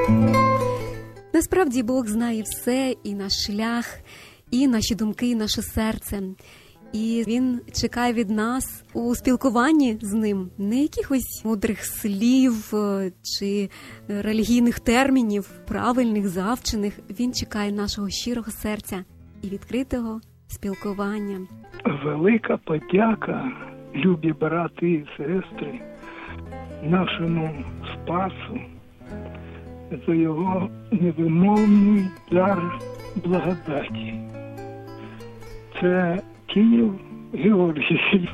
Насправді Бог знає все, і наш шлях, і наші думки, і наше серце. І Він чекає від нас у спілкуванні з Ним не якихось мудрих слів чи релігійних термінів, правильних, завчених. Він чекає нашого щирого серця і відкритого спілкування. Велика подяка, любі брати і сестри, нашому Спасу за його невимовний дар благодаті. Це Київ, Георгій.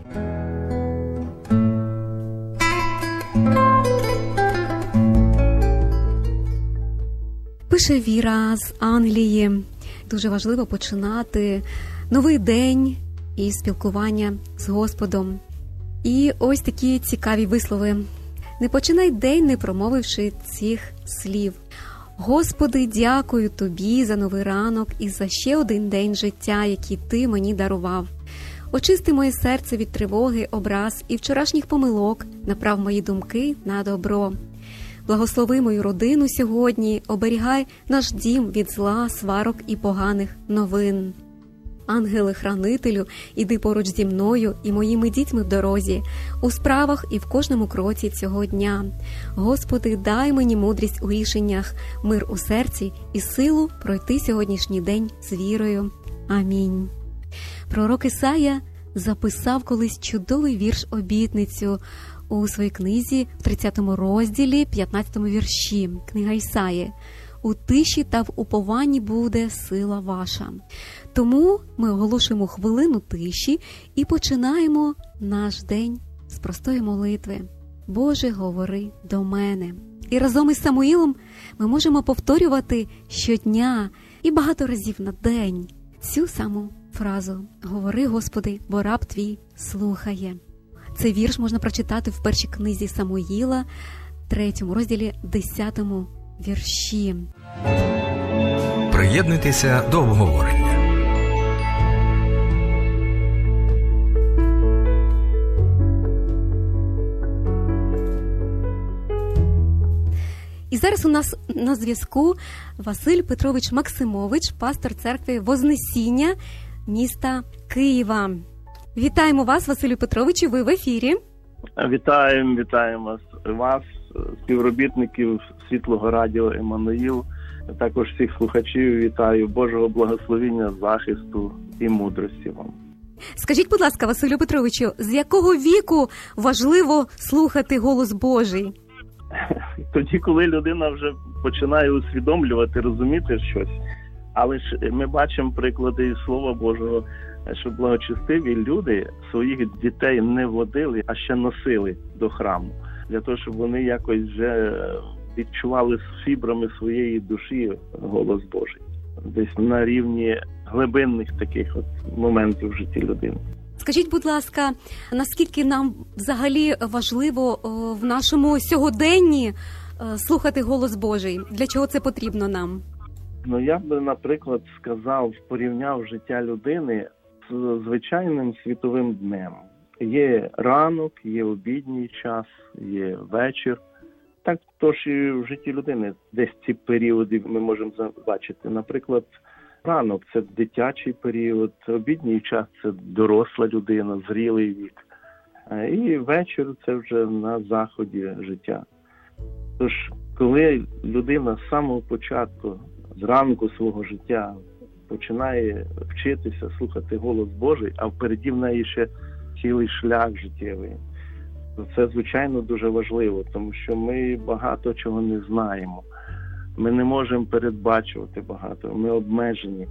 Пише Віра з Англії. Дуже важливо починати новий день і спілкування з Господом. І ось такі цікаві вислови. Не починай день, не промовивши цих слів. Господи, дякую Тобі за новий ранок і за ще один день життя, який Ти мені дарував. Очисти моє серце від тривоги, образ і вчорашніх помилок, направ мої думки на добро. Благослови мою родину сьогодні, оберігай наш дім від зла, сварок і поганих новин. Ангеле-хранителю, іди поруч зі мною і моїми дітьми в дорозі, у справах і в кожному кроці цього дня. Господи, дай мені мудрість у рішеннях, мир у серці і силу пройти сьогоднішній день з вірою. Амінь. Пророк Ісая записав колись чудовий вірш-обітницю у своїй книзі в 30 розділі, 15 вірші. Книга Ісаї. У тиші та в упованні буде сила ваша. Тому ми оголошуємо хвилину тиші і починаємо наш день з простої молитви. Боже, говори до мене. І разом із Самуїлом ми можемо повторювати щодня і багато разів на день цю саму фразу. Говори, Господи, бо раб твій слухає. Цей вірш можна прочитати в першій книзі Самуїла, 3 розділі, 10 вірші. Приєднуйтеся до обговорення. І зараз у нас на зв'язку Василь Петрович Максимович, пастор церкви Вознесіння міста Києва. Вітаємо вас, Василю Петровичу, ви в ефірі. Вітаємо вас, співробітників Світлого радіо Еммануїл, також всіх слухачів вітаю. Божого благословення, захисту і мудрості вам. Скажіть, будь ласка, Василю Петровичу, з якого віку важливо слухати голос Божий? Тоді, коли людина вже починає усвідомлювати, розуміти щось. Але ж ми бачимо приклади із Слова Божого, що благочестиві люди своїх дітей не водили, а ще носили до храму. Для того, щоб вони якось вже відчували з фібрами своєї душі голос Божий. Десь на рівні глибинних таких от моментів в житті людини. Скажіть, будь ласка, наскільки нам взагалі важливо в нашому сьогоденні слухати голос Божий? Для чого це потрібно нам? Я би, наприклад, порівняв життя людини з звичайним світовим днем. Є ранок, є обідній час, є вечір. Так, тож і в житті людини десь ці періоди ми можемо бачити. Наприклад, ранок – це дитячий період, обідній час – це доросла людина, зрілий вік. І вечір – це вже на заході життя. Тож, коли людина з самого початку, зранку свого життя починає вчитися слухати голос Божий, а впереді в неї ще цілий шлях життєвий, то це, звичайно, дуже важливо, тому що ми багато чого не знаємо. Ми не можемо передбачувати багато, ми обмежені.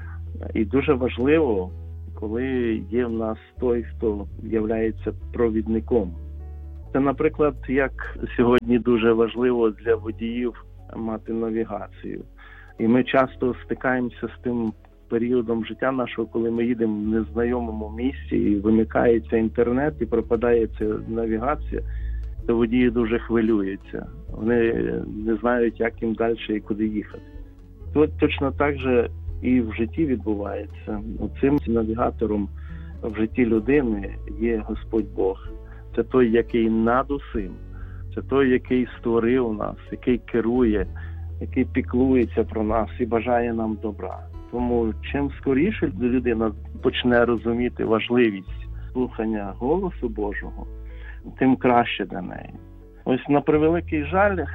І дуже важливо, коли є в нас той, хто являється провідником. Це, наприклад, як сьогодні дуже важливо для водіїв мати навігацію. І ми часто стикаємося з тим періодом життя нашого, коли ми їдемо в незнайомому місці і вимикається інтернет і пропадає ця навігація, то водії дуже хвилюються. Вони не знають, як їм далі і куди їхати. Тут точно так же і в житті відбувається. Цим навігатором в житті людини є Господь Бог. Це той, який над усім. Це той, який створив нас, який керує який піклується про нас і бажає нам добра. Тому чим скоріше людина почне розуміти важливість слухання голосу Божого, тим краще для неї. Ось на превеликий жаль,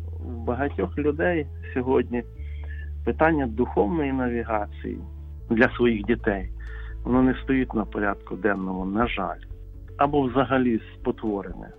у багатьох людей сьогодні питання духовної навігації для своїх дітей, воно не стоїть на порядку денному, на жаль, або взагалі спотворене.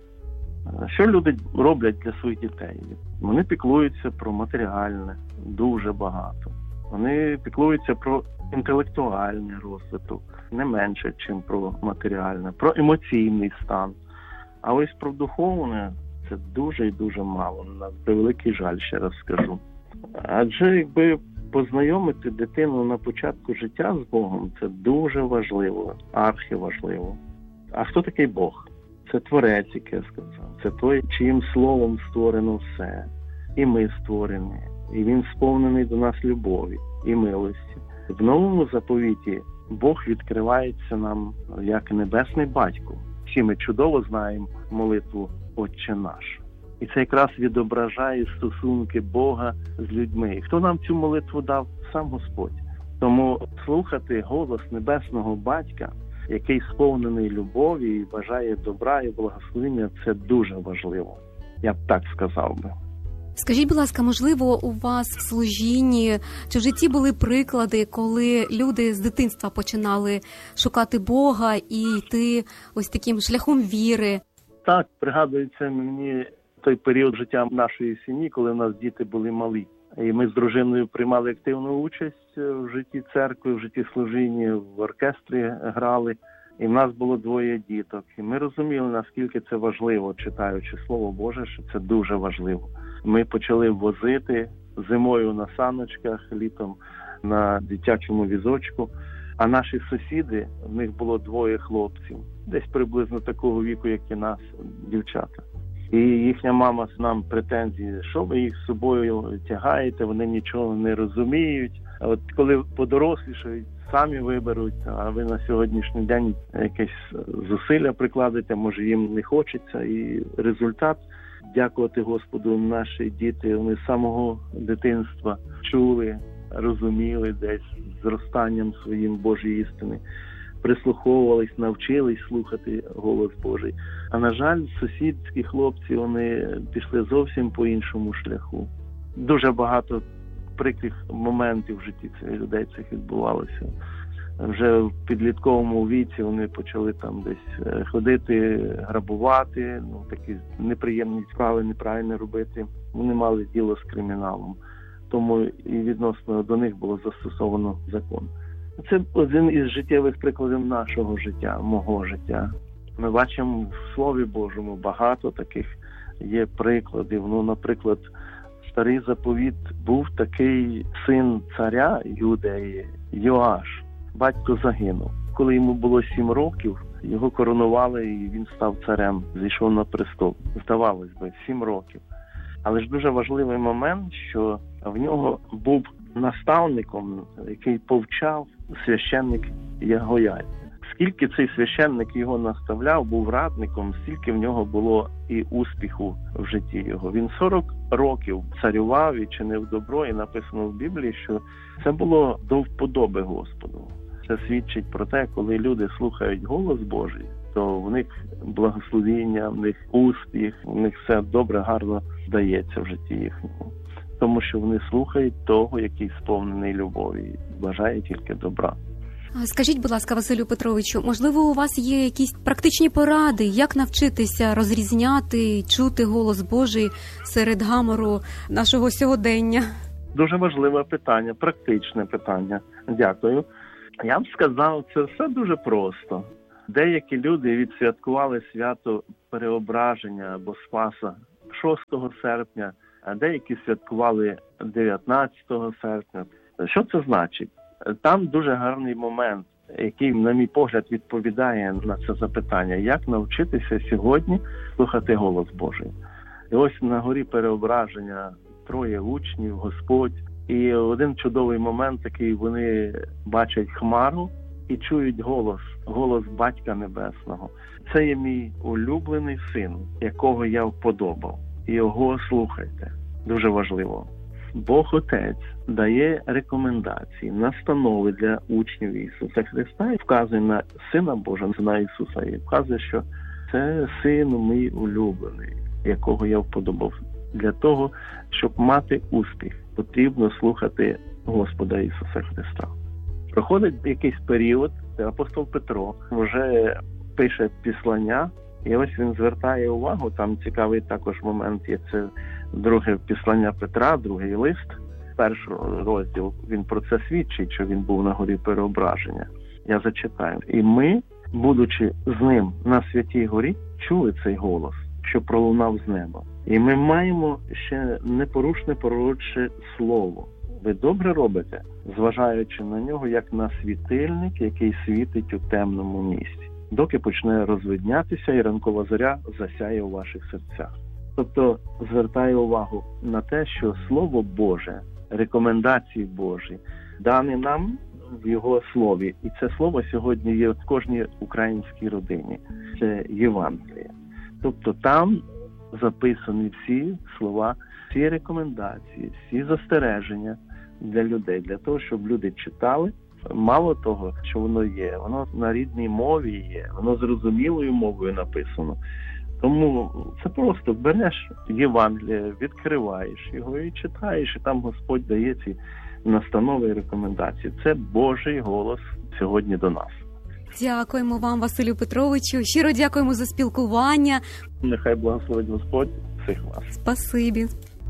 Що люди роблять для своїх дітей? Вони піклуються про матеріальне, дуже багато. Вони піклуються про інтелектуальний розвиток, не менше, ніж про матеріальне, про емоційний стан. А ось про духовне це дуже і дуже мало, на превеликий жаль, ще раз скажу. Адже якби познайомити дитину на початку життя з Богом, це дуже важливо, архіважливо. А хто такий Бог? Це Творець, як я сказав. Це той, чиїм словом створено все. І ми створені. І Він сповнений до нас любові і милості. В Новому заповіті Бог відкривається нам як Небесний Батько. Всі ми чудово знаємо молитву «Отче наш». І це якраз відображає стосунки Бога з людьми. І хто нам цю молитву дав? Сам Господь. Тому слухати голос Небесного Батька, який сповнений любові і бажає добра і благословення, це дуже важливо. Я б так сказав би. Скажіть, будь ласка, можливо, у вас в служінні чи в житті були приклади, коли люди з дитинства починали шукати Бога і йти ось таким шляхом віри? Так, пригадується мені той період життя нашої сім'ї, коли в нас діти були малі. І ми з дружиною приймали активну участь в житті церкви, в житті служіння, в оркестрі грали. І в нас було 2 діток. І ми розуміли, наскільки це важливо, читаючи Слово Боже, що це дуже важливо. Ми почали возити зимою на саночках, літом на дитячому візочку. А наші сусіди, в них було 2 хлопців, десь приблизно такого віку, як і нас, дівчата. І їхня мама з нам претензії, що ви їх з собою тягаєте, вони нічого не розуміють. А от коли подорослішають, самі виберуть, а ви на сьогоднішній день якесь зусилля прикладете, може їм не хочеться. І результат, дякувати Господу, наші діти, вони з самого дитинства чули, розуміли десь зростанням своїм Божої істини, прислуховувались, навчились слухати голос Божий. А на жаль, сусідські хлопці, вони пішли зовсім по іншому шляху. Дуже багато прикрих моментів в житті цих людей цих відбувалося. Вже в підлітковому віці вони почали там десь ходити, грабувати, такі неприємні справи неправильно робити. Вони мали діло з криміналом. Тому і відносно до них було застосовано закон. Це один із життєвих прикладів нашого життя, мого життя. Ми бачимо в Слові Божому багато таких є прикладів. Наприклад, Старий заповіт був такий син царя Юдеї, Йоаш. Батько загинув. Коли йому було 7 років, його коронували і він став царем, зійшов на престол. Здавалось би, 7 років. Але ж дуже важливий момент, що в нього був наставником, який повчав священник Ягояй. Скільки цей священник його наставляв, був радником, стільки в нього було і успіху в житті його. Він 40 років царював і чинив добро, і написано в Біблії, що це було до вподоби Господу. Це свідчить про те, коли люди слухають голос Божий, то в них благословіння, в них успіх, в них все добре, гарно дається в житті їхньому. Тому що вони слухають того, який сповнений любові, бажає тільки добра. Скажіть, будь ласка, Василю Петровичу, можливо, у вас є якісь практичні поради, як навчитися розрізняти, чути голос Божий серед гамору нашого сьогодення? Дуже важливе питання, практичне питання. Дякую. Я б сказав, це все дуже просто. Деякі люди відсвяткували свято Переображення або Спаса 6 серпня, а деякі святкували 19 серпня. Що це значить? Там дуже гарний момент, який, на мій погляд, відповідає на це запитання. Як навчитися сьогодні слухати голос Божий? І ось на горі Переображення 3 учнів, Господь. І один чудовий момент такий, вони бачать хмару і чують голос Батька Небесного. Це є мій улюблений син, якого я вподобав. І його слухайте. Дуже важливо. Бог Отець дає рекомендації, настанови для учнів Ісуса Христа і вказує на Сина Божого, на Ісуса, і вказує, що це Син мій улюблений, якого я вподобав. Для того, щоб мати успіх, потрібно слухати Господа Ісуса Христа. Проходить якийсь період, апостол Петро вже пише післання, і ось він звертає увагу, там цікавий також момент є, це друге післання Петра, другий лист, перший розділ, він про це свідчить, що він був на горі переображення. Я зачитаю. І ми, будучи з ним на святій горі, чули цей голос, що пролунав з неба. І ми маємо ще непорушне пророче слово. Ви добре робите, зважаючи на нього, як на світильник, який світить у темному місці, доки почне розвиднятися і ранкова зоря засяє у ваших серцях. Тобто звертає увагу на те, що Слово Боже, рекомендації Божі, дані нам в Його Слові. І це Слово сьогодні є в кожній українській родині. Це Євангеліє. Тобто там записані всі слова, всі рекомендації, всі застереження для людей, для того, щоб люди читали. Мало того, що воно є, воно на рідній мові є, воно зрозумілою мовою написано. Тому це просто береш Євангеліє, відкриваєш його і читаєш, і там Господь дає ці настанови і рекомендації. Це Божий голос сьогодні до нас. Дякуємо вам, Василю Петровичу. Щиро дякуємо за спілкування. Нехай благословить Господь всіх вас. Спасибі.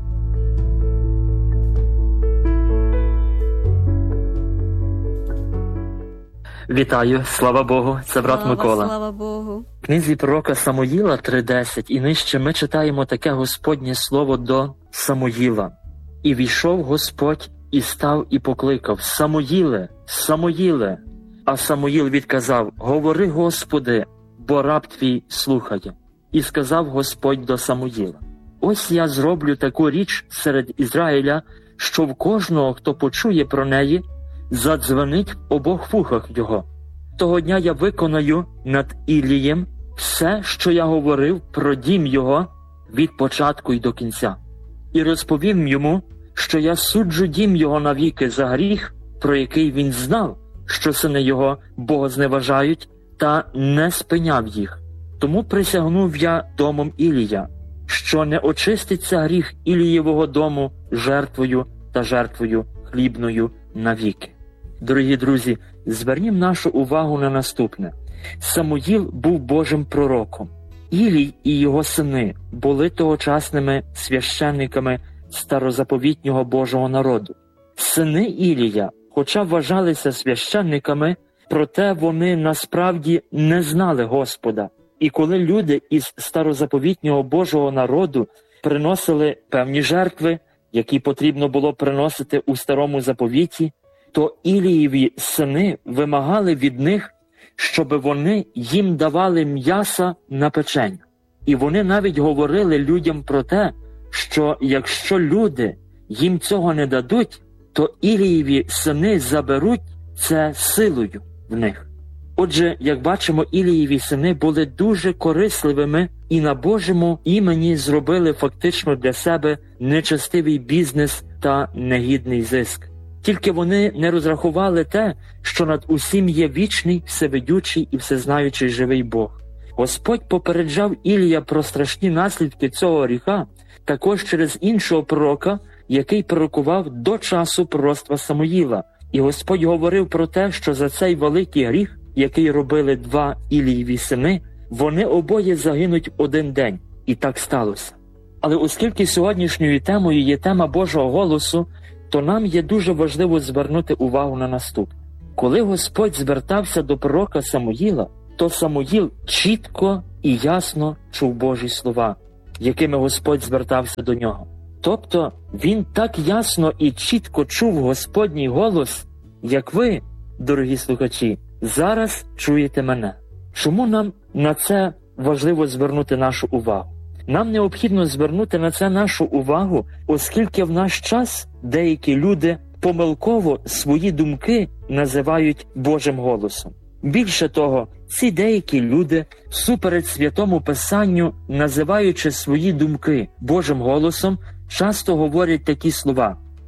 Вітаю, слава Богу, це брат Микола. Слава Богу. В книзі пророка Самуїла 3:10 і нижче ми читаємо таке Господнє слово до Самуїла. І війшов Господь, і став, і покликав: Самуїле, Самуїле. А Самуїл відказав: Говори, Господи, бо раб твій слухає. І сказав Господь до Самуїла: Ось я зроблю таку річ серед Ізраїля, що в кожного, хто почує про неї, задзвенить в обох вухах його. Того дня я виконаю над Ілієм все, що я говорив про дім його від початку й до кінця. І розповім йому, що я суджу дім його навіки за гріх, про який він знав, що сини його богозневажають, та не спиняв їх. Тому присягнув я домом Ілія, що не очиститься гріх Ілієвого дому жертвою та жертвою хлібною навіки. Дорогі друзі, звернім нашу увагу на наступне. Самуїл був Божим пророком. Ілій і його сини були тогочасними священниками старозаповітнього Божого народу. Сини Ілія, хоча вважалися священниками, проте вони насправді не знали Господа. І коли люди із старозаповітнього Божого народу приносили певні жертви, які потрібно було приносити у старому заповіті, то Ілієві сини вимагали від них, щоб вони їм давали м'яса на печення. І вони навіть говорили людям про те, що якщо люди їм цього не дадуть, то Ілієві сини заберуть це силою в них. Отже, як бачимо, Ілієві сини були дуже корисливими і на Божому імені зробили фактично для себе нечестивий бізнес та негідний зиск. Тільки вони не розрахували те, що над усім є вічний, всевидючий і всезнаючий живий Бог. Господь попереджав Ілія про страшні наслідки цього гріха також через іншого пророка, який пророкував до часу пророцтва Самуїла. І Господь говорив про те, що за цей великий гріх, який робили два Ілієві сини, вони обоє загинуть один день. І так сталося. Але оскільки сьогоднішньою темою є тема Божого голосу, то нам є дуже важливо звернути увагу на наступне. Коли Господь звертався до пророка Самуїла, то Самуїл чітко і ясно чув Божі слова, якими Господь звертався до нього. Тобто він так ясно і чітко чув Господній голос, як ви, дорогі слухачі, зараз чуєте мене. Чому нам на це важливо звернути нашу увагу? Нам необхідно звернути на це нашу увагу, оскільки в наш час деякі люди помилково свої думки називають Божим голосом. Більше того, ці деякі люди, всупереч Святому Писанню, називаючи свої думки Божим голосом, часто говорять такі слова: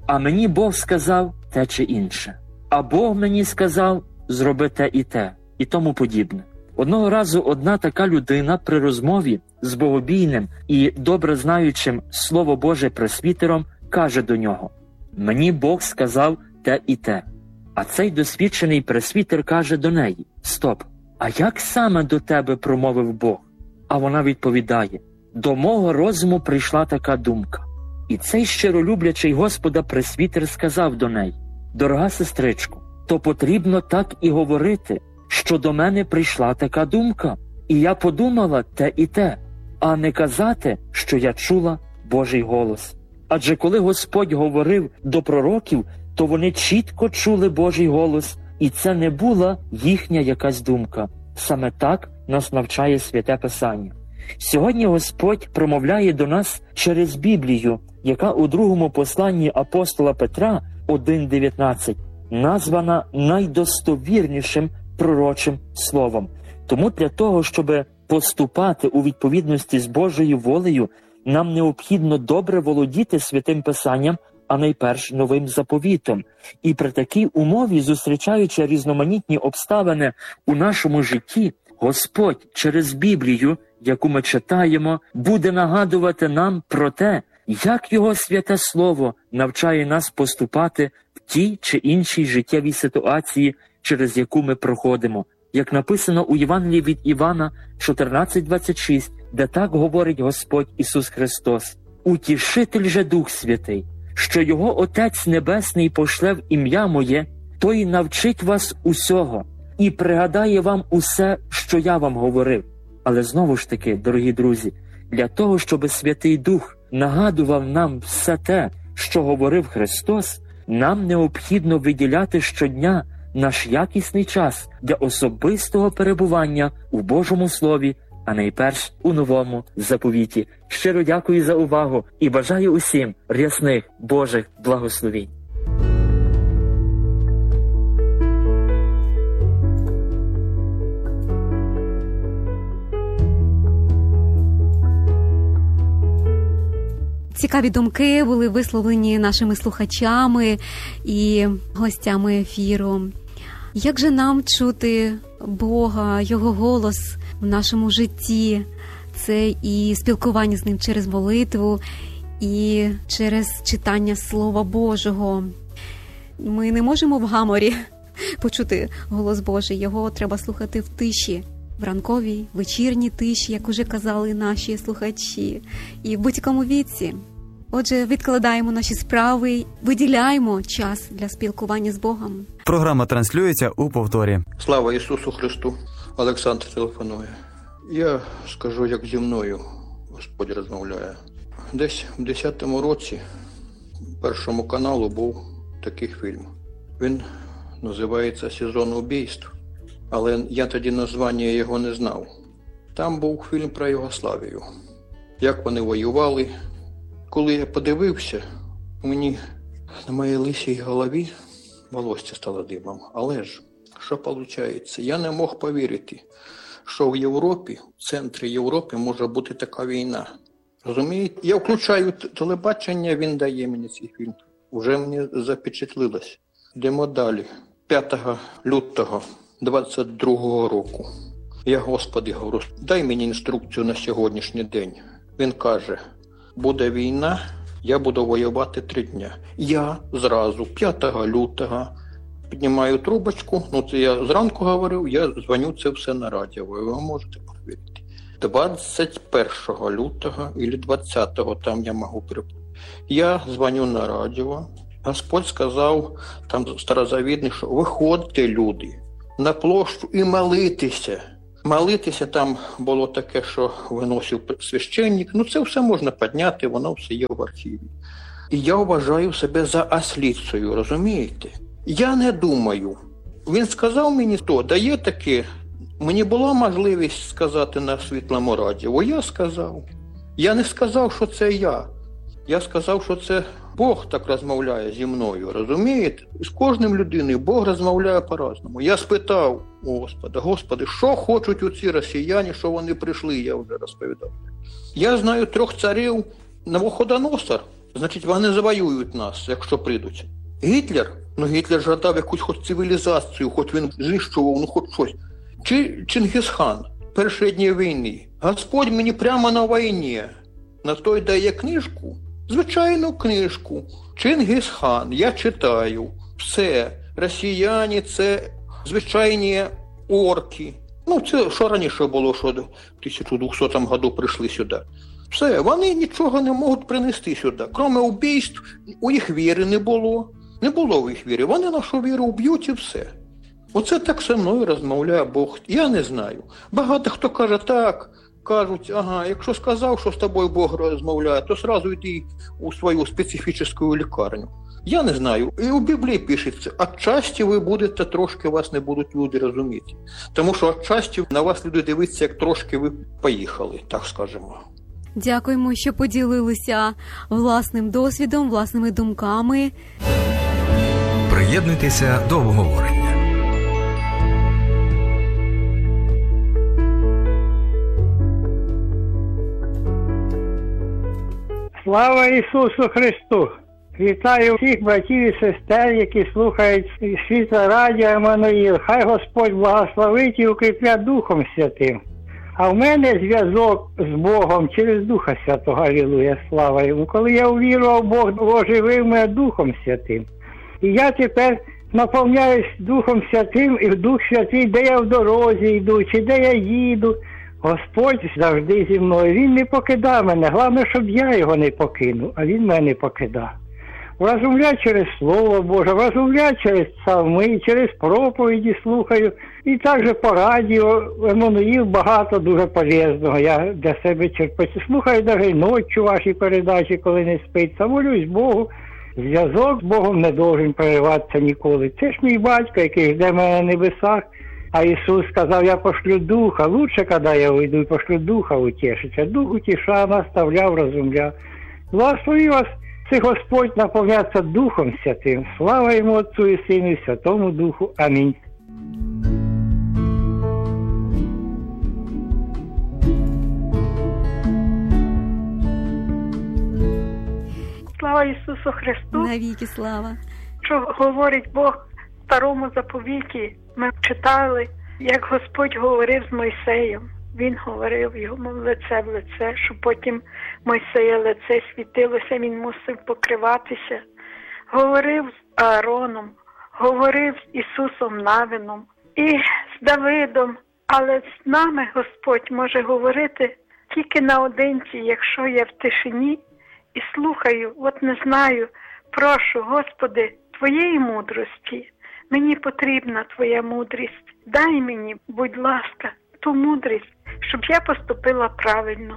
а мені Бог сказав те чи інше. А Бог мені сказав, зроби те і тому подібне. Одного разу одна така людина при розмові з богобійним і добре знаючим Слово Боже пресвітером каже до нього: «Мені Бог сказав те і те». А цей досвідчений пресвітер каже до неї: «Стоп, а як саме до тебе промовив Бог?» А вона відповідає: «До мого розуму прийшла така думка». І цей щиролюблячий Господа пресвітер сказав до неї: «Дорога сестричко, то потрібно так і говорити, що до мене прийшла така думка, і я подумала те і те, а не казати, що я чула Божий голос». Адже коли Господь говорив до пророків, то вони чітко чули Божий голос, і це не була їхня якась думка. Саме так нас навчає Святе Писання. Сьогодні Господь промовляє до нас через Біблію, яка у другому посланні апостола Петра 1:19 названа найдостовірнішим пророчим словом. Тому для того, щоб поступати у відповідності з Божою волею, нам необхідно добре володіти Святим Писанням, а найперш Новим Заповітом. І при такій умові, зустрічаючи різноманітні обставини у нашому житті, Господь через Біблію, яку ми читаємо, буде нагадувати нам про те, як Його святе Слово навчає нас поступати в тій чи іншій життєвій ситуації, через яку ми проходимо. Як написано у Євангелії від Івана 14:26, де так говорить Господь Ісус Христос: «Утішитель же Дух Святий, що Його Отець Небесний пошле в ім'я Моє, той навчить вас усього і пригадає вам усе, що я вам говорив». Але знову ж таки, дорогі друзі, для того, щоб Святий Дух нагадував нам все те, що говорив Христос, нам необхідно виділяти щодня наш якісний час для особистого перебування у Божому Слові, а найперш у Новому Заповіті. Щиро дякую за увагу і бажаю усім рясних Божих благословінь. Цікаві думки були висловлені нашими слухачами і гостями ефіру. Як же нам чути Бога, Його голос в нашому житті? Це і спілкування з Ним через молитву, і через читання Слова Божого. Ми не можемо в гаморі почути голос Божий. Його треба слухати в тиші, в ранковій, вечірній тиші, як уже казали наші слухачі, і в будь-якому віці. Отже, відкладаємо наші справи, виділяємо час для спілкування з Богом. Програма транслюється у повторі. Слава Ісусу Христу! Олександр телефонує. Я скажу, як зі мною Господь розмовляє. Десь в 10-му році Першому каналу був такий фільм. Він називається «Сезон убійств», але я тоді названня його не знав. Там був фільм про Югославію, як вони воювали. Коли я подивився, мені на моїй лисій голові волосся стало димом. Але ж, що виходить? Я не мог повірити, що в Європі, в центрі Європи може бути така війна. Розумієте? Я включаю телебачення, він дає мені цей фільм. Уже мені запечатлилось. Йдемо далі. 5 лютого 22-го року. Я, Господи, говорю, дай мені інструкцію на сьогоднішній день. Він каже: буде війна, я буду воювати 3 дня. Я зразу 5 лютого піднімаю трубочку, це я зранку говорив, я дзвоню це все на радіо, ви можете повірити. 21 лютого або 20-го, там я можу перепутати. Я дзвоню на радіо, Господь сказав, там старозавідний, що виходьте, люди, на площу і молитися. Молитися там було таке, що виносив священник. Це все можна підняти, воно все є в архіві. І я вважаю себе за ослицею, розумієте? Я не думаю. Він сказав мені, то дає таке. Мені була можливість сказати на світлому радіо. Я сказав. Я не сказав, що це я. Я сказав, що це Бог так розмовляє зі мною, розумієте? І з кожним людиною Бог розмовляє по-разному. Я спитав Господи, що хочуть оці росіяни, що вони прийшли, я вже розповідав. Я знаю 3 царів. Навуходоносор Значить, вони завоюють нас, якщо прийдуть. Гітлер? Гітлер жадав якусь хоч цивілізацію, хоч він знищував, хоч щось. Чи Чингисхан? Перші дні війни. Господь мені прямо на війні. На той дає книжку, звичайну книжку. Чингисхан, я читаю. Все. Росіяни – це звичайні орки. Це що раніше було, що в 1200 году прийшли сюди. Все, вони нічого не можуть принести сюди. Крім убійств, у їх віри не було. Не було в їх віри. Вони нашу віру вб'ють і все. Оце так зі мною розмовляє Бог. Я не знаю. Багато хто каже так, кажуть, якщо сказав, що з тобою Бог розмовляє, то одразу йди у свою специфічну лікарню. Я не знаю. І у Біблії пишеться, отчасті ви будете, трошки вас не будуть люди розуміти. Тому що отчасті на вас люди дивиться, як трошки ви поїхали, так скажемо. Дякуємо, що поділилися власним досвідом, власними думками. Приєднуйтеся до обговорення. Слава Ісусу Христу! Вітаю всіх братів і сестер, які слухають Світле Радіо Еммануїл. Хай Господь благословить і укріпля Духом Святим. А в мене зв'язок з Богом через Духа Святого, алілуя, слава Йому. Коли я увірував, Бог оживив мене Духом Святим. І я тепер наповняюсь Духом Святим, і Дух Святий, де я в дорозі йду, чи де я їду. Господь завжди зі мною. Він не покидає мене. Головне, щоб я його не покинув, а він мене не покидає. Розмовляю через Слово Боже, розмовляю через псалми, через проповіді слухаю. І також по радіо Еммануїл багато дуже полезного. Я для себе черпаю. Слухаю навіть ночі ваші передачі, коли не спиться. Молюсь Богу. Зв'язок з Богом не должен перериватися ніколи. Це ж мій батько, який жде мене на небесах. А Ісус сказав, я пошлю Духа. Лучше, коли я уйду, і пошлю Духа утішиться. Дух утішав, наставляв, розумляв. Благослови вас, це Господь, наповняться Духом Святим. Слава Йому, Отцу і Сину, і Святому Духу. Амінь. Слава Ісусу Христу! Навіки слава! Що говорить Бог в Старому заповіті, ми читали, як Господь говорив з Мойсеєм. Він говорив йому лице в лице, що потім Мойсея лице світилося, він мусив покриватися. Говорив з Аароном, говорив з Ісусом Навином і з Давидом. Але з нами Господь може говорити тільки наодинці, якщо я в тишині і слухаю, не знаю, прошу, Господи, Твоєї мудрості. Мені потрібна Твоя мудрість. Дай мені, будь ласка, ту мудрість, щоб я поступила правильно,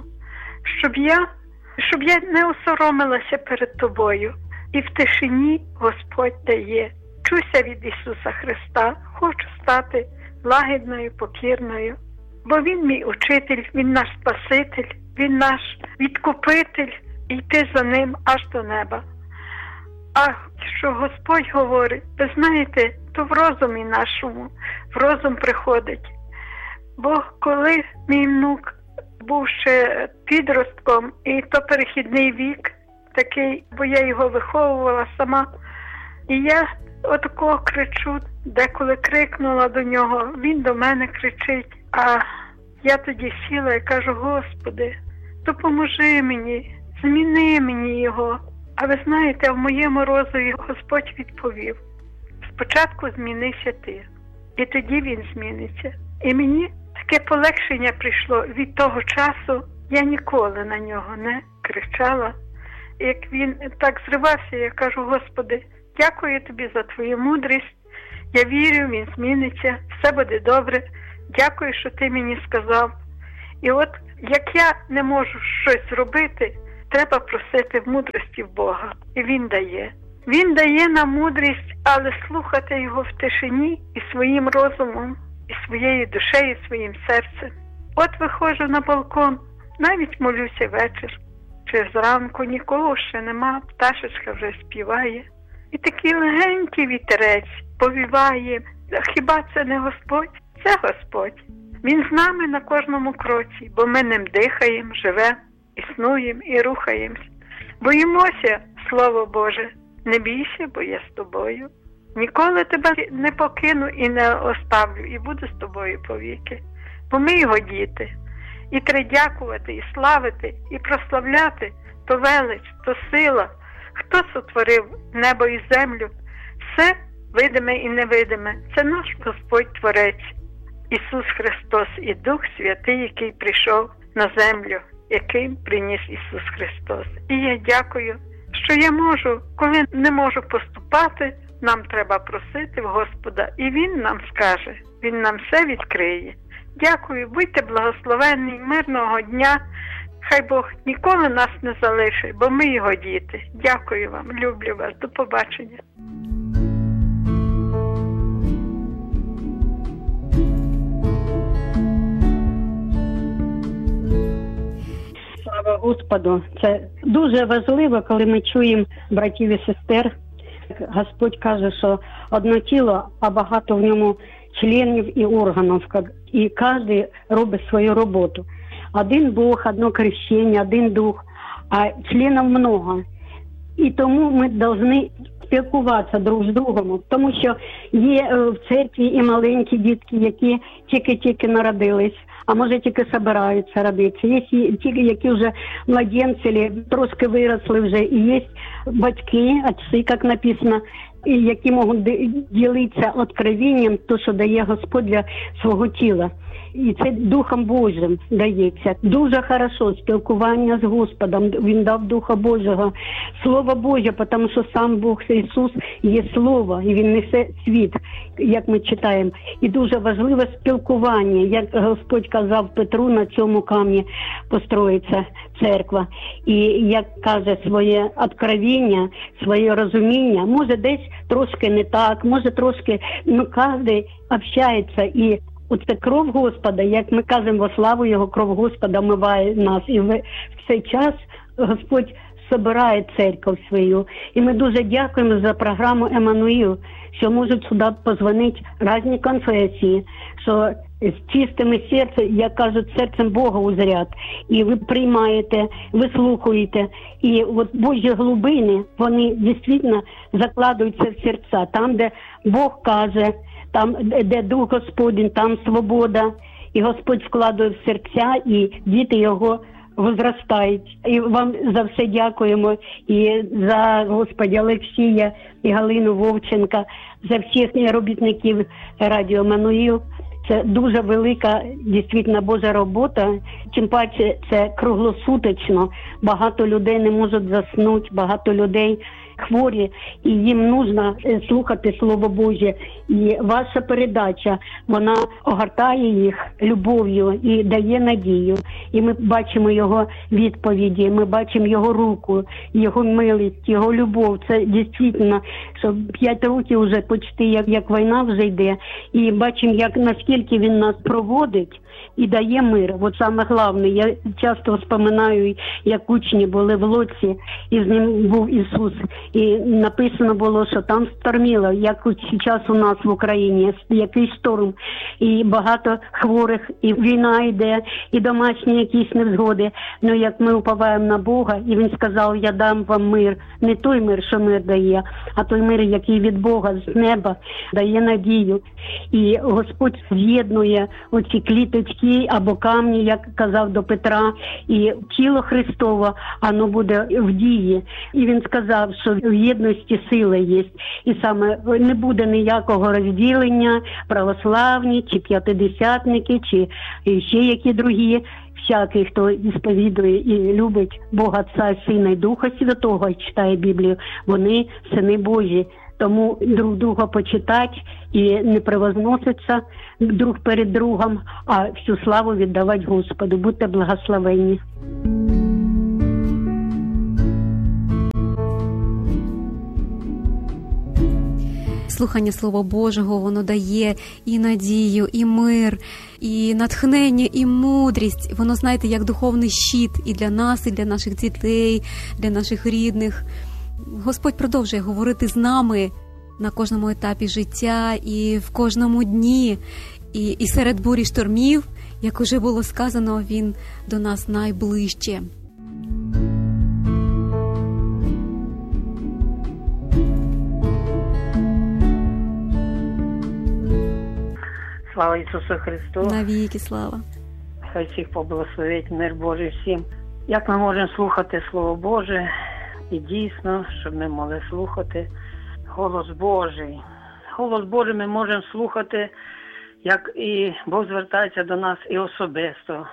щоб я не осоромилася перед Тобою. І в тишині Господь дає. Чуся від Ісуса Христа, хочу стати лагідною, покірною, бо Він мій учитель, Він наш Спаситель, Він наш відкупитель, і йти за Ним аж до неба. А що Господь говорить, ви знаєте, то в розумі нашому, в розум приходить. Бо коли мій внук був ще підростком, і то перехідний вік такий, бо я його виховувала сама, і я отако кричу, деколи крикнула до нього, він до мене кричить, а я тоді сіла і кажу, Господи, допоможи мені, зміни мені його. А ви знаєте, в моєму розумі Господь відповів, спочатку змінися ти, і тоді він зміниться. І мені таке полегшення прийшло від того часу, я ніколи на нього не кричала. Як він так зривався, я кажу, Господи, дякую Тобі за Твою мудрість, я вірю, він зміниться, все буде добре, дякую, що Ти мені сказав. І як я не можу щось зробити, треба просити мудрості в Бога. І Він дає. Він дає нам мудрість, але слухати Його в тишині і своїм розумом, і своєю душею, і своїм серцем. Виходжу на балкон, навіть молюся вечір. Чи зранку нікого ще нема, пташечка вже співає. І такий легенький вітерець повіває. Хіба це не Господь? Це Господь. Він з нами на кожному кроці, бо ми ним дихаємо, живемо, існуємо і рухаємось. Боїмося, Слово Боже, не бійся, бо я з тобою. Ніколи тебе не покину і не оставлю, і буду з тобою повіки. Бо ми його діти. І треба дякувати, і славити, і прославляти то велич, то сила. Хто сотворив небо і землю? Все видиме і невидиме. Це наш Господь Творець. Ісус Христос і Дух Святий, який прийшов на землю, який приніс Ісус Христос. І я дякую, що я можу, коли не можу поступати, нам треба просити в Господа, і Він нам скаже, Він нам все відкриє. Дякую, будьте благословенні, мирного дня. Хай Бог ніколи нас не залишить, бо ми його діти. Дякую вам, люблю вас, до побачення. Слава Господу! Це дуже важливо, коли ми чуємо братів і сестер. Господь каже, що одне тіло, а багато в ньому членів і органів. І кожен робить свою роботу. Один Бог, одно крещення, один Дух, а членів много. І тому ми повинні спілкуватися друг з другом, тому що є в церкві і маленькі дітки, які тільки-тільки народились, а може тільки збираються родитися. Є ті, які вже младенці, трошки виросли вже, і є батьки, отці, як написано, які можуть ділитися откровенням, то, що дає Господь для свого тіла. І це Духом Божим дається. Дуже хорошо спілкування з Господом. Він дав Духа Божого. Слово Боже, тому що сам Бог Ісус є Слово, і Він несе світ, як ми читаємо. І дуже важливе спілкування. Як Господь казав Петру, на цьому камні построїться церква. І як каже своє откровення, своє розуміння, може десь трошки не так, може трошки, кожен общається. І оце кров Господа, як ми кажемо, во славу Його, кров Господа омиває нас. І в цей час Господь збирає церкву свою. І ми дуже дякуємо за програму «Еммануїл», що можуть сюди позвонити різні конфесії, що з чистими серцем, як кажуть, серцем Бога узрять. І ви приймаєте, ви слухаєте. І от Божі глибини, вони дійсно закладуються в серця. Там, де Бог каже, там, де Дух Господень, там свобода. І Господь вкладає в серця, і діти Його возростають. І вам за все дякуємо. І за Господя Олексія, і Галину Вовченка, за всіх робітників радіо «Еммануїл». Це дуже велика, дійсно, Божа робота. Тим паче, це круглосуточно. Багато людей не можуть заснути, багато людей хворі, і їм потрібно слухати Слово Боже. І ваша передача, вона огортає їх любов'ю і дає надію. І ми бачимо Його відповіді, ми бачимо Його руку, Його милість, Його любов. Це дійсно, що 5 років вже почти, як війна вже йде, і бачимо, наскільки Він нас проводить і дає мир. От саме головне, я часто вспоминаю, як учні були в лодці, і з ним був Ісус. І написано було, що там шторміло, як зараз у нас в Україні, якийсь шторм, і багато хворих, і війна йде, і домашні якісь невзгоди. Ну, як ми уповаємо на Бога, і Він сказав, я дам вам мир. Не той мир, що мир дає, а той мир, який від Бога, з неба, дає надію. І Господь з'єднує оці кліточки або камні, як казав до Петра, і тіло Христово, воно буде в дії. І Він сказав, що в єдності сила є. І саме не буде ніякого розділення, православні, чи п'ятидесятники, чи ще які другі. Всякий, хто сповідує і любить Бога Отця, Сина і Духа Святого, і читає Біблію, вони сини Божі. Тому друг друга почитати і не превозноситься друг перед другом, а всю славу віддавати Господу. Будьте благословенні. Слухання Слова Божого, воно дає і надію, і мир, і натхнення, і мудрість. Воно, знаєте, як духовний щит і для нас, і для наших дітей, для наших рідних. Господь продовжує говорити з нами на кожному етапі життя і в кожному дні. І серед бурі штормів, як уже було сказано, Він до нас найближче. Слава Ісусу Христу! Навіки слава! Хай всіх поблагословить, мир Божий всім. Як ми можемо слухати Слово Боже, і дійсно, щоб ми могли слухати голос Божий. Голос Божий ми можемо слухати, як і Бог звертається до нас і особисто.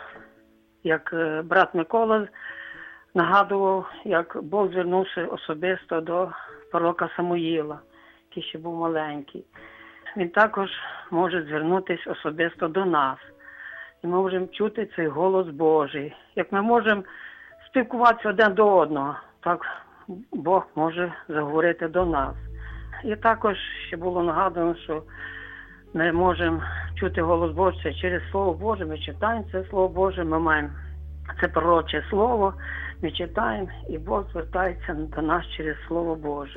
Як брат Микола нагадував, як Бог звернувся особисто до пророка Самуїла, який ще був маленький. Він також може звернутися особисто до нас. І ми можемо чути цей голос Божий. Як ми можемо спілкуватися один до одного, так Бог може заговорити до нас. І також ще було нагадано, що ми можемо чути голос Божий через Слово Боже. Ми читаємо це Слово Боже, ми маємо це пророче Слово, ми читаємо, і Бог звертається до нас через Слово Боже.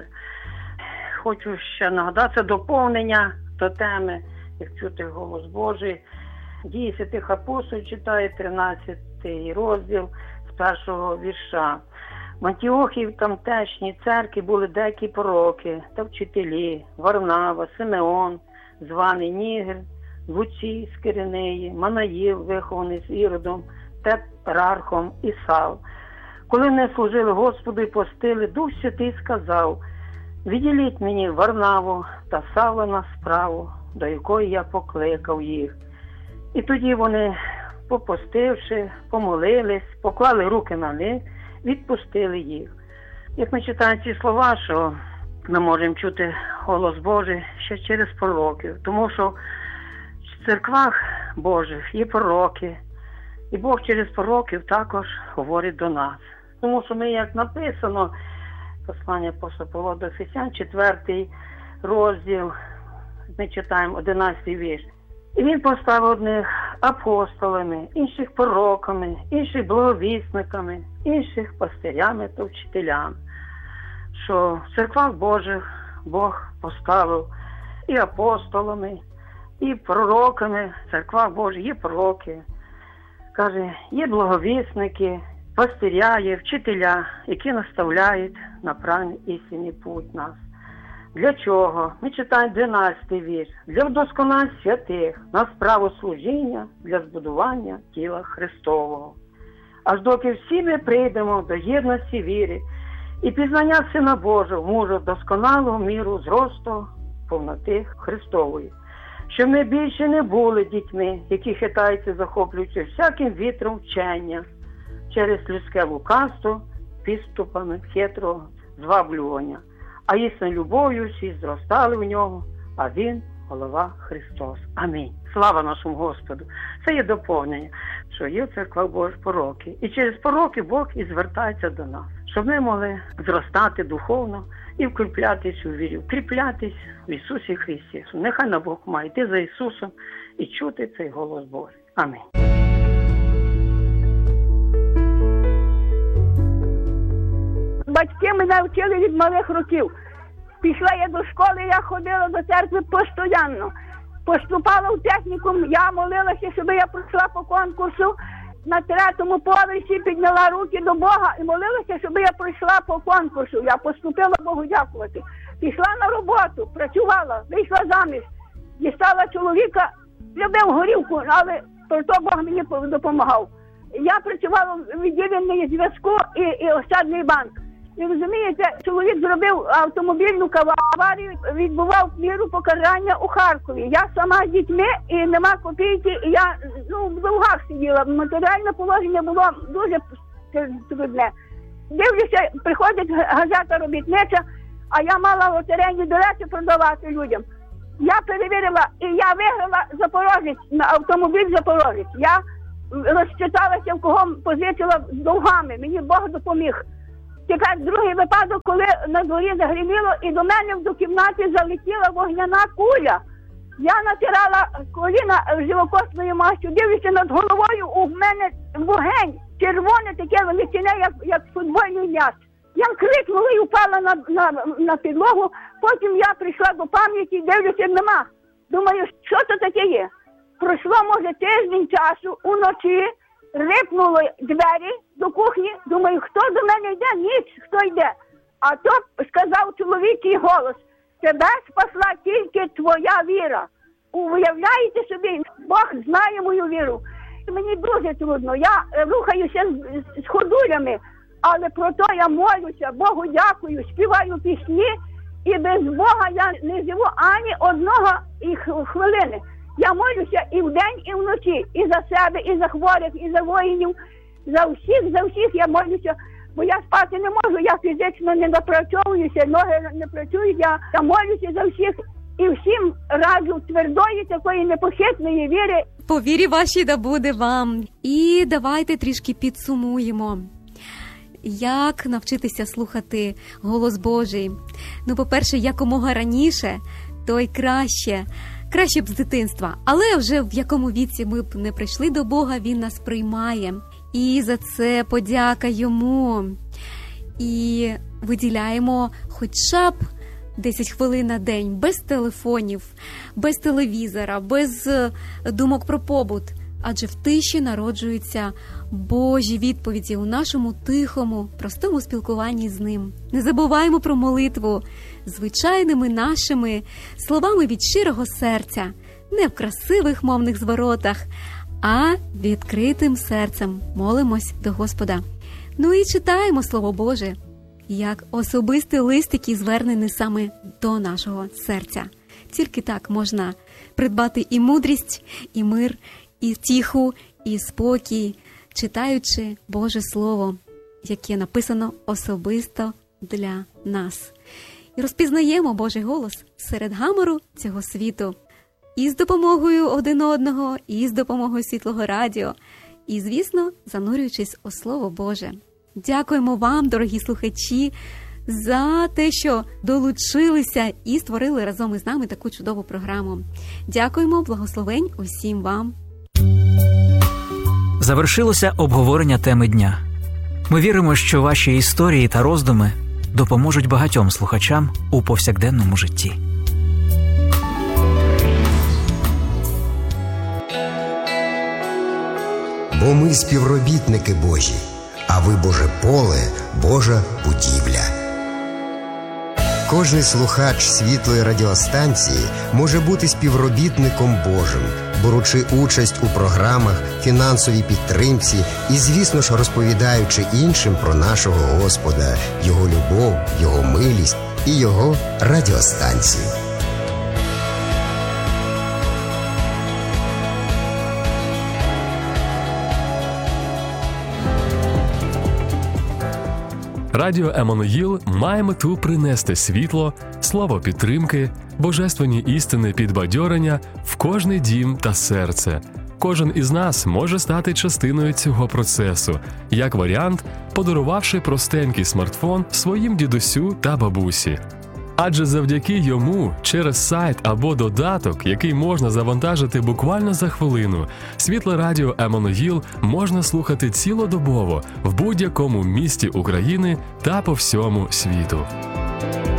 Хочу ще нагадати доповнення до теми, як чути голос Божий. Дії святих апостолів читає 13 розділ з 1-го вірша. В Антіохії в тамтешній церкві були деякі пророки та вчителі: Варнава, Симеон, званий Нігер, Луцій з Киринеї, Манаїл, вихований з Іродом, Тетрархом і Сав. Коли вони служили Господу і постили, Дух Святий сказав: «Відділіть мені Варнаву та Савла на справу, до якої я покликав їх». І тоді вони, попостивши, помолились, поклали руки на них, відпустили їх. Як ми читаємо ці слова, що ми можемо чути голос Божий ще через пророків, тому що в церквах Божих є пророки, і Бог через пророків також говорить до нас. Тому що ми, як написано, послання апостола Павла до Ефесян, 4 розділ, ми читаємо 11 вірш. І він поставив одних апостолами, інших пророками, інших благовісниками, інших пастирями та вчителями. Що в церквах Божих Бог поставив і апостолами, і пророками. В церквах Божих є пророки. Каже, є благовісники, пастиря, є вчителя, які наставляють на правильний істинний путь нас. Для чого? Ми читаємо 12-й вірш. Для вдосконалення святих на справу служіння, для збудування тіла Христового. Аж доки всі ми прийдемо до єдності віри і пізнання Сина Божого, мужа досконалого міру зросту повноти Христової. Щоб ми більше не були дітьми, які хитаються, захоплюючи всяким вітром вчення через людське лукавство, підступами хитрого зваблювання. А істинною любов'ю всі зростали в нього, а він – голова Христос. Амінь. Слава нашому Господу. Це є доповнення, що є в церквах Божих пророки. І через пророки Бог і звертається до нас, щоб ми могли зростати духовно і вкріплятись у вірі, вкріплятись в Ісусі Христі. Нехай на Бог має йти за Ісусом і чути цей голос Божий. Амінь. Батьки мене вчили від малих років. Пішла я до школи, я ходила до церкви постійно. Поступала в технікум, я молилася, щоб я пройшла по конкурсу. На 3-му поверсі підняла руки до Бога і молилася, щоб я пройшла по конкурсу. Я поступила Богу дякувати. Пішла на роботу, працювала, вийшла заміж. Дістала чоловіка, любив горілку, але то Бог мені допомагав. Я працювала в відділенні зв'язку і Ощадний банк. І розумієте, чоловік зробив автомобільну аварію, відбував міру покарання у Харкові. Я сама з дітьми і нема копійки, і я в довгах сиділа. Матеріальне положення було дуже трудне. Дивлюся, приходить газета робітнича, а я мала лотерейні білети продавати людям. Я перевірила, і я виграла Запорожець, на автомобіль Запорожець. Я розчиталася, в кого позичила з довгами. Мені Бог допоміг. Тепер другий випадок, коли на дворі загриміло, і до мене до кімнати залетіла вогняна куля. Я натирала коліна живокосною мастю, дивлюся над головою, у мене вогонь, червоне таке величине, як футбольний м'яч. Я крикнула і впала на підлогу, потім я прийшла до пам'яті, дивлюся, нема. Думаю, що це таке є? Пройшло, може, тиждень часу, уночі, рипнули двері до кухні, думаю, хто до мене йде? Ніч, хто йде? А то сказав чоловічий голос: тебе спасла тільки твоя віра. Уявляєте собі, Бог знає мою віру. Мені дуже трудно, я рухаюся з ходулями, але про то я молюся, Богу дякую, співаю пісні, і без Бога я не живу ані одного хвилини. Я молюся і вдень, і вночі, і за себе, і за хворих, і за воїнів, за всіх я молюся, бо я спати не можу, я фізично не напрацьовуюся, ноги не працюють, я молюся за всіх. І всім раджу твердої такої непохитної віри. По вірі вашій да буде вам. І давайте трішки підсумуємо. Як навчитися слухати голос Божий? Ну, по-перше, якомога раніше, то й краще. Краще б з дитинства. Але вже в якому віці ми б не прийшли до Бога, Він нас приймає. І за це подяка Йому. І виділяємо хоча б 10 хвилин на день, без телефонів, без телевізора, без думок про побут. Адже в тиші народжуються Божі відповіді у нашому тихому, простому спілкуванні з Ним. Не забуваємо про молитву звичайними нашими словами від щирого серця, не в красивих мовних зворотах, а відкритим серцем молимось до Господа. Ну і читаємо Слово Боже як особистий лист, який звернений саме до нашого серця. Тільки так можна придбати і мудрість, і мир, і втіху, і спокій, читаючи Боже Слово, яке написано особисто для нас. І розпізнаємо Божий голос серед гамору цього світу. І з допомогою один одного, і з допомогою Світлого Радіо, і, звісно, занурюючись у Слово Боже. Дякуємо вам, дорогі слухачі, за те, що долучилися і створили разом із нами таку чудову програму. Дякуємо, благословень усім вам. Завершилося обговорення теми дня. Ми віримо, що ваші історії та роздуми допоможуть багатьом слухачам у повсякденному житті. Бо ми співробітники Божі, а ви Боже поле, Божа будівля. Кожний слухач світлої радіостанції може бути співробітником Божим, беручи участь у програмах, фінансовій підтримці і, звісно ж, розповідаючи іншим про нашого Господа, Його любов, Його милість і Його радіостанцію. Радіо Еммануїл має мету принести світло, слово підтримки, божественні істини підбадьорення в кожний дім та серце. Кожен із нас може стати частиною цього процесу, як варіант, подарувавши простенький смартфон своїм дідусю та бабусі. Адже завдяки йому через сайт або додаток, який можна завантажити буквально за хвилину, Світле Радіо Еммануїл можна слухати цілодобово в будь-якому місті України та по всьому світу.